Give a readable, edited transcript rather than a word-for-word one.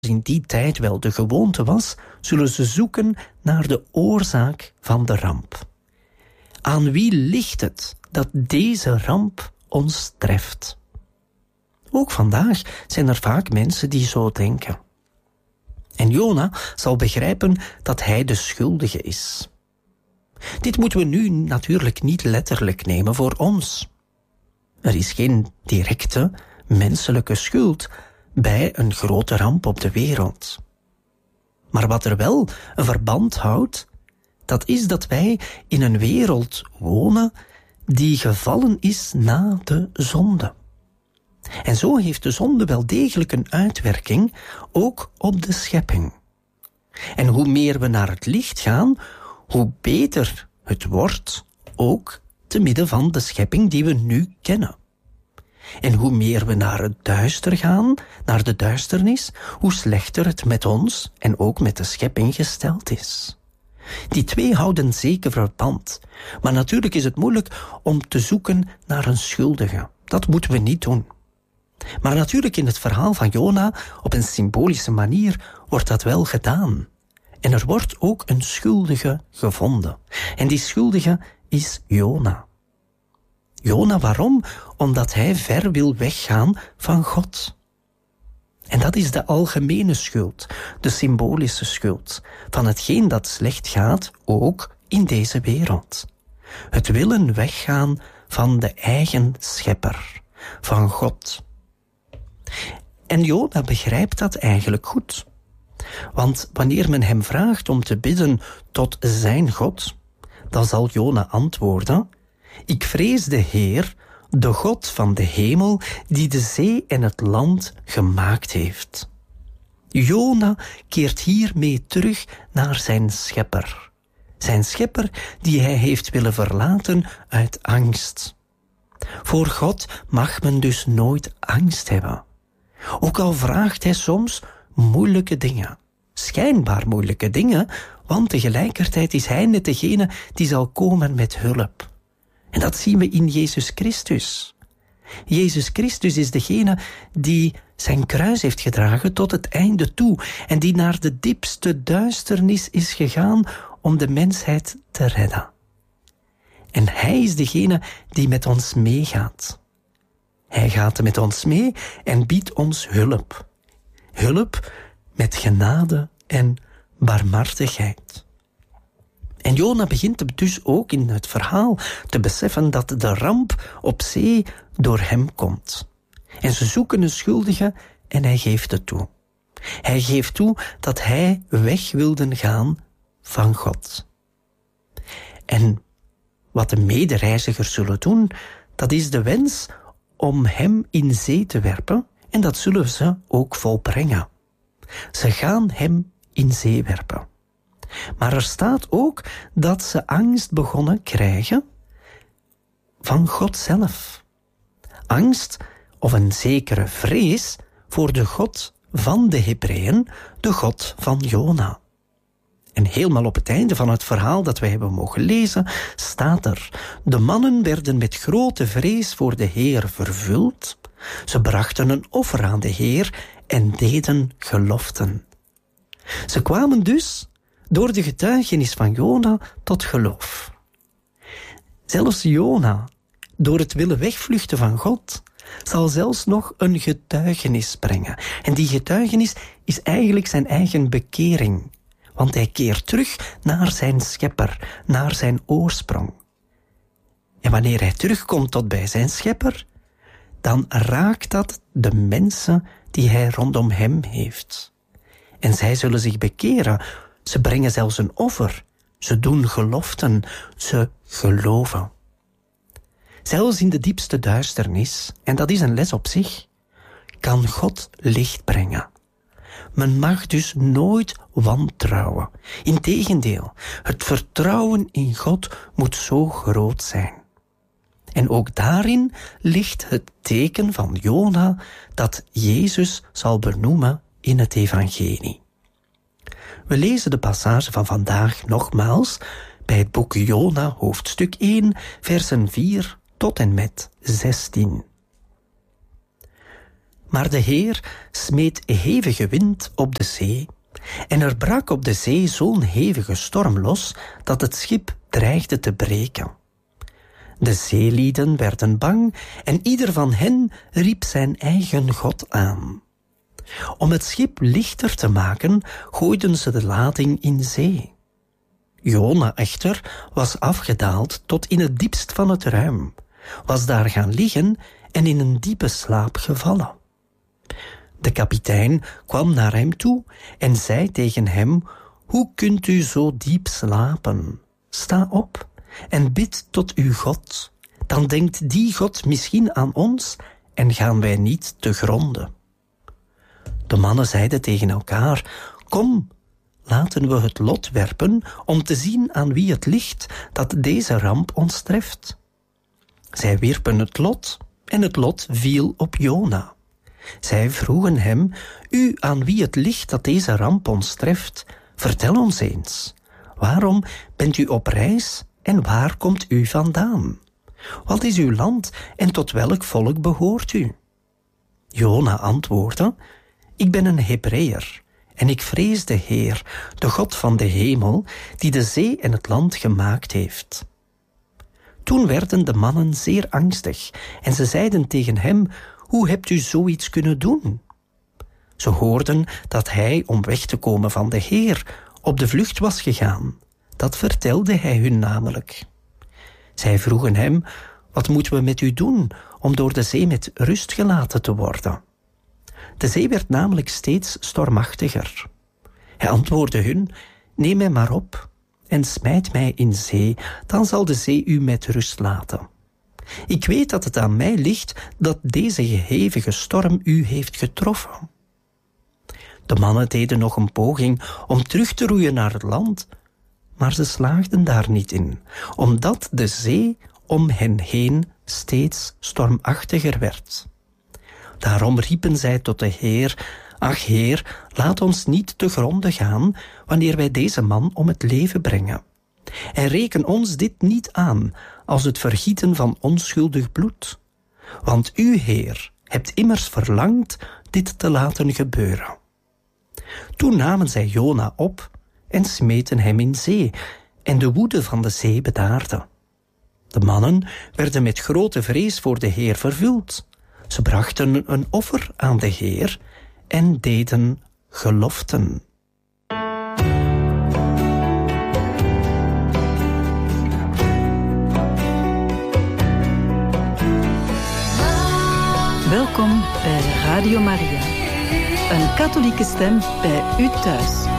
in die tijd wel de gewoonte was, zullen ze zoeken naar de oorzaak van de ramp. Aan wie ligt het dat deze ramp ons treft? Ook vandaag zijn er vaak mensen die zo denken. En Jona zal begrijpen dat hij de schuldige is. Dit moeten we nu natuurlijk niet letterlijk nemen voor ons. Er is geen directe menselijke schuld bij een grote ramp op de wereld. Maar wat er wel een verband houdt, dat is dat wij in een wereld wonen die gevallen is na de zonde. En zo heeft de zonde wel degelijk een uitwerking, ook op de schepping. En hoe meer we naar het licht gaan, hoe beter het wordt, ook te midden van de schepping die we nu kennen. En hoe meer we naar het duister gaan, naar de duisternis, hoe slechter het met ons en ook met de schepping gesteld is. Die twee houden zeker verband. Maar natuurlijk is het moeilijk om te zoeken naar een schuldige. Dat moeten we niet doen. Maar natuurlijk in het verhaal van Jona, op een symbolische manier, wordt dat wel gedaan. En er wordt ook een schuldige gevonden. En die schuldige is Jona. Jona, waarom? Omdat hij ver wil weggaan van God. En dat is de algemene schuld, de symbolische schuld, van hetgeen dat slecht gaat, ook in deze wereld. Het willen weggaan van de eigen schepper, van God. En Jona begrijpt dat eigenlijk goed. Want wanneer men hem vraagt om te bidden tot zijn God, dan zal Jona antwoorden: ik vrees de Heer, de God van de hemel, die de zee en het land gemaakt heeft. Jona keert hiermee terug naar zijn schepper. Zijn schepper die hij heeft willen verlaten uit angst. Voor God mag men dus nooit angst hebben. Ook al vraagt hij soms moeilijke dingen. Schijnbaar moeilijke dingen, want tegelijkertijd is hij net degene die zal komen met hulp. En dat zien we in Jezus Christus. Jezus Christus is degene die zijn kruis heeft gedragen tot het einde toe en die naar de diepste duisternis is gegaan om de mensheid te redden. En hij is degene die met ons meegaat. Hij gaat met ons mee en biedt ons hulp. Hulp met genade en barmhartigheid. En Jona begint dus ook in het verhaal te beseffen dat de ramp op zee door hem komt. En ze zoeken een schuldige en hij geeft het toe. Hij geeft toe dat hij weg wilde gaan van God. En wat de medereizigers zullen doen, dat is de wens om hem in zee te werpen en dat zullen ze ook volbrengen. Ze gaan hem in zee werpen. Maar er staat ook dat ze angst begonnen krijgen van God zelf. Angst of een zekere vrees voor de God van de Hebreeën, de God van Jona. En helemaal op het einde van het verhaal dat wij hebben mogen lezen, staat er: de mannen werden met grote vrees voor de Heer vervuld. Ze brachten een offer aan de Heer en deden geloften. Ze kwamen dus door de getuigenis van Jona tot geloof. Zelfs Jona, door het willen wegvluchten van God, zal zelfs nog een getuigenis brengen. En die getuigenis is eigenlijk zijn eigen bekering. Want hij keert terug naar zijn schepper, naar zijn oorsprong. En wanneer hij terugkomt tot bij zijn schepper, dan raakt dat de mensen die hij rondom hem heeft. En zij zullen zich bekeren. Ze brengen zelfs een offer. Ze doen geloften. Ze geloven. Zelfs in de diepste duisternis, en dat is een les op zich, kan God licht brengen. Men mag dus nooit wantrouwen. Integendeel, het vertrouwen in God moet zo groot zijn. En ook daarin ligt het teken van Jona dat Jezus zal benoemen in het evangelie. We lezen de passage van vandaag nogmaals bij het boek Jona, hoofdstuk 1, versen 4 tot en met 16. Maar de Heer smeet hevige wind op de zee, en er brak op de zee zo'n hevige storm los, dat het schip dreigde te breken. De zeelieden werden bang, en ieder van hen riep zijn eigen god aan. Om het schip lichter te maken, gooiden ze de lading in zee. Jona echter was afgedaald tot in het diepst van het ruim, was daar gaan liggen en in een diepe slaap gevallen. De kapitein kwam naar hem toe en zei tegen hem: hoe kunt u zo diep slapen? Sta op en bid tot uw God. Dan denkt die God misschien aan ons en gaan wij niet te gronde. De mannen zeiden tegen elkaar: kom, laten we het lot werpen om te zien aan wie het ligt dat deze ramp ons treft. Zij wierpen het lot en het lot viel op Jona. Zij vroegen hem: u aan wie het ligt dat deze ramp ons treft, vertel ons eens. Waarom bent u op reis en waar komt u vandaan? Wat is uw land en tot welk volk behoort u? Jona antwoordde: ik ben een Hebreeër en ik vrees de Heer, de God van de hemel, die de zee en het land gemaakt heeft. Toen werden de mannen zeer angstig en ze zeiden tegen hem: hoe hebt u zoiets kunnen doen? Ze hoorden dat hij, om weg te komen van de Heer, op de vlucht was gegaan. Dat vertelde hij hun namelijk. Zij vroegen hem: wat moeten we met u doen om door de zee met rust gelaten te worden? De zee werd namelijk steeds stormachtiger. Hij antwoordde hun: neem mij maar op en smijt mij in zee, dan zal de zee u met rust laten. Ik weet dat het aan mij ligt dat deze hevige storm u heeft getroffen. De mannen deden nog een poging om terug te roeien naar het land, maar ze slaagden daar niet in, omdat de zee om hen heen steeds stormachtiger werd. Daarom riepen zij tot de Heer: ach Heer, laat ons niet te gronde gaan wanneer wij deze man om het leven brengen. En reken ons dit niet aan als het vergieten van onschuldig bloed. Want u, Heer, hebt immers verlangd dit te laten gebeuren. Toen namen zij Jona op en smeten hem in zee, en de woede van de zee bedaarde. De mannen werden met grote vrees voor de Heer vervuld. Ze brachten een offer aan de Heer en deden geloften. Welkom bij Radio Maria, een katholieke stem bij u thuis.